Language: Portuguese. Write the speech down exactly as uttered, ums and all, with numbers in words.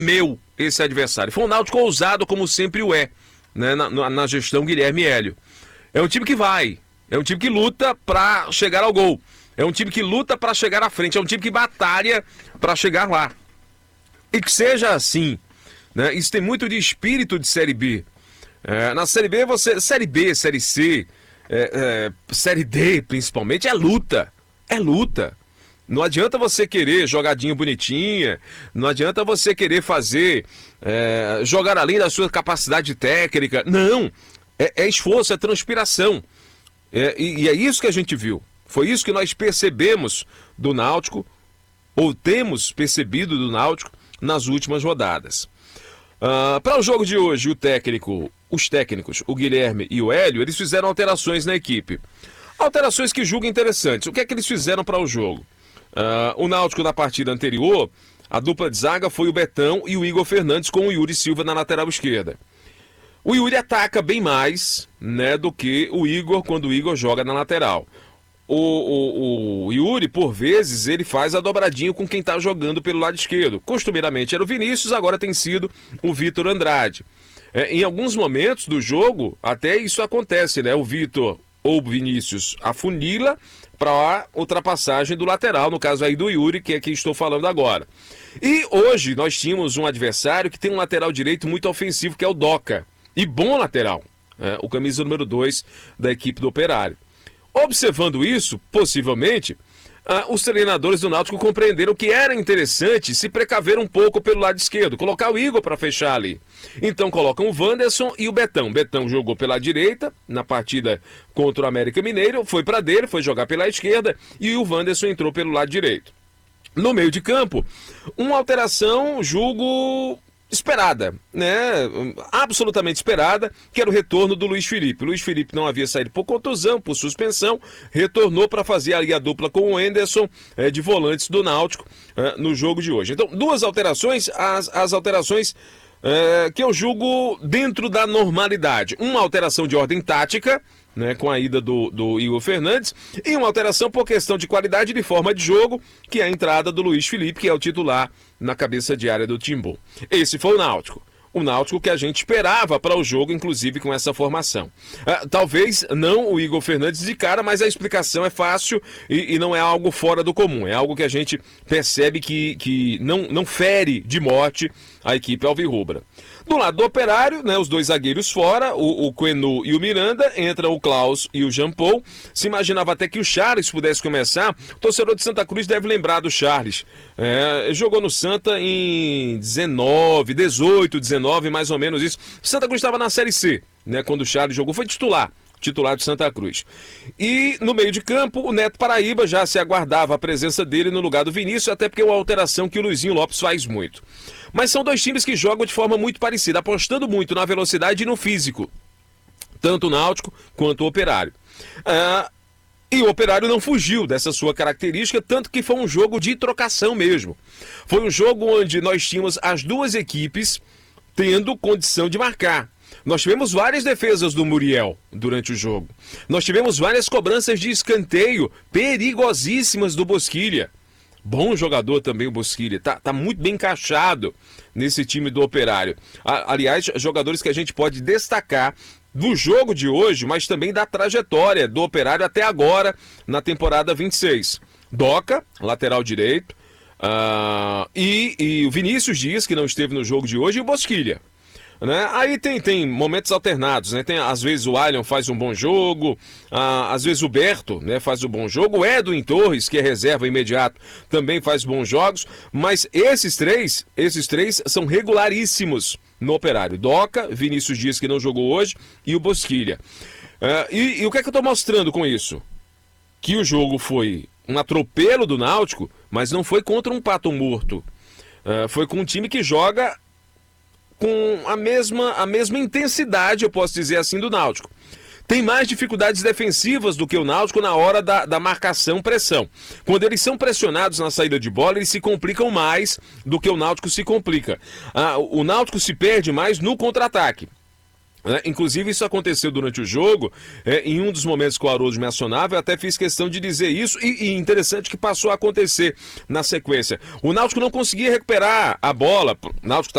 meu esse adversário. Foi um Náutico ousado, como sempre o é, né, na, na, na gestão Guilherme Hélio. É um time que vai, é um time que luta para chegar ao gol, é um time que luta para chegar à frente, é um time que batalha para chegar lá. E que seja assim, né? Isso tem muito de espírito de Série B. É, na Série B, você, Série B, Série C, é, é, Série D principalmente, é luta, é luta. Não adianta você querer jogadinha bonitinha, não adianta você querer fazer, é, jogar além da sua capacidade técnica. Não, é, é esforço, é transpiração. É, e, e é isso que a gente viu. Foi isso que nós percebemos do Náutico, ou temos percebido do Náutico nas últimas rodadas. Uh, para o jogo de hoje, o técnico, os técnicos, o Guilherme e o Hélio, eles fizeram alterações na equipe. Alterações que julgo interessantes. O que é que eles fizeram para o jogo? Uh, o Náutico, na partida anterior, a dupla de zaga foi o Betão e o Igor Fernandes com o Yuri Silva na lateral esquerda. O Yuri ataca bem mais, né, do que o Igor quando o Igor joga na lateral. O, o, o Yuri, por vezes, ele faz a dobradinha com quem está jogando pelo lado esquerdo. Costumeiramente era o Vinícius, agora tem sido o Vitor Andrade. É, em alguns momentos do jogo, até isso acontece, né? O Vitor ou o Vinícius afunila para a ultrapassagem do lateral, no caso aí do Yuri, que é quem estou falando agora. E hoje nós tínhamos um adversário que tem um lateral direito muito ofensivo, que é o Doca. E bom lateral, é, o camisa número dois da equipe do Operário. Observando isso, possivelmente, ah, os treinadores do Náutico compreenderam que era interessante se precaver um pouco pelo lado esquerdo, colocar o Igor para fechar ali. Então colocam o Wanderson e o Betão. O Betão jogou pela direita, na partida contra o América Mineiro, foi para dele, foi jogar pela esquerda, e o Wanderson entrou pelo lado direito. No meio de campo, uma alteração, julgo, esperada, né? Absolutamente esperada, que era o retorno do Luiz Felipe. O Luiz Felipe não havia saído por contusão, por suspensão, retornou para fazer ali a dupla com o Henderson, é, de volantes do Náutico, é, no jogo de hoje. Então, duas alterações, as, as alterações é, que eu julgo dentro da normalidade. Uma alteração de ordem tática, né, com a ida do, do Igor Fernandes, e uma alteração por questão de qualidade de forma de jogo, que é a entrada do Luiz Felipe, que é o titular na cabeça de área do Timbu. Esse foi o Náutico. O Náutico que a gente esperava para o jogo, inclusive com essa formação. Ah, talvez não o Igor Fernandes de cara, mas a explicação é fácil e, e não é algo fora do comum. É algo que a gente percebe que, que não, não fere de morte a equipe alvirrubra. Do lado do Operário, né, os dois zagueiros fora, o, o Quenu e o Miranda, entra o Klaus e o Jean Paul. Se imaginava até que o Charles pudesse começar. O torcedor de Santa Cruz deve lembrar do Charles. É, jogou no Santa em dezenove, dezoito, dezenove, mais ou menos isso. Santa Cruz estava na Série C, né, quando o Charles jogou, foi titular. Titular de Santa Cruz. E no meio de campo, o Neto Paraíba, já se aguardava a presença dele no lugar do Vinícius, até porque é uma alteração que o Luizinho Lopes faz muito. Mas são dois times que jogam de forma muito parecida, apostando muito na velocidade e no físico. Tanto o Náutico quanto o Operário. Ah, e o Operário não fugiu dessa sua característica, tanto que foi um jogo de trocação mesmo. Foi um jogo onde nós tínhamos as duas equipes tendo condição de marcar. Nós tivemos várias defesas do Muriel durante o jogo. Nós tivemos várias cobranças de escanteio perigosíssimas do Bosquilha. Bom jogador também o Bosquilha. Tá, tá muito bem encaixado nesse time do Operário. Aliás, jogadores que a gente pode destacar do jogo de hoje, mas também da trajetória do Operário até agora na temporada vinte e seis. Doca, lateral direito, uh, e, e o Vinícius Dias, que não esteve no jogo de hoje, e o Bosquilha. Né? Aí tem, tem momentos alternados, né? Tem, às vezes o Allion faz um bom jogo, ah, às vezes o Berto, né, faz um bom jogo, o Edwin Torres, que é reserva imediato, também faz bons jogos, mas esses três, esses três são regularíssimos no Operário. Doca, Vinícius Dias, que não jogou hoje, e o Bosquilha. Ah, e, e o que é que eu estou mostrando com isso? Que o jogo foi um atropelo do Náutico, mas não foi contra um pato morto. Ah, foi com um time que joga com a mesma, a mesma intensidade, eu posso dizer assim, do Náutico. Tem mais dificuldades defensivas do que o Náutico na hora da, da marcação-pressão. Quando eles são pressionados na saída de bola, eles se complicam mais do que o Náutico se complica. Ah, o Náutico se perde mais no contra-ataque. É, inclusive isso aconteceu durante o jogo, é, em um dos momentos que o Haroldo me acionava, eu até fiz questão de dizer isso, e, e interessante que passou a acontecer na sequência. O Náutico não conseguia recuperar a bola, o Náutico